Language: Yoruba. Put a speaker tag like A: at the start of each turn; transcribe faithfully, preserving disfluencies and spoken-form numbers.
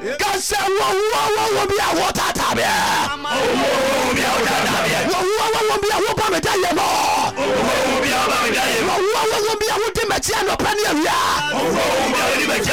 A: Kasa wo wo wo bia wo tata bia. Wo bia wo tata bia. Wo wo wo bia wo ba me da ye mo. Wo bia ba me da ye. Wo wo wo bia wo di me tia no pa ne awia. Wo wo bia wo di me tia